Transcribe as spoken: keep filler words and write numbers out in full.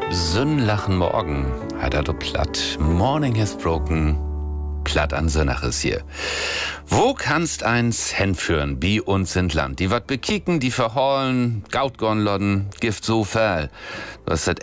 Sünn lachen morgen, hat er do platt. Morning has broken, platt an Sönnach ist hier. Wo kannst eins hinführen, bi uns in Land? Die wat bekicken, die verhaulen, gaut gorn lodden, Gift so fehl. Du hast dat